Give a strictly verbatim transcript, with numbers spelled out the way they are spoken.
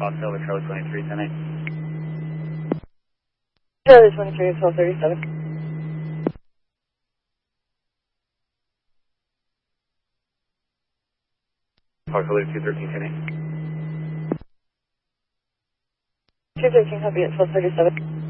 Fox Silver, Charlie twenty-three, ten eight. Charlie twenty-three, twelve thirty-seven. Fox Silver two thirteen, ten eight. two thirteen, copy at twelve thirty-seven.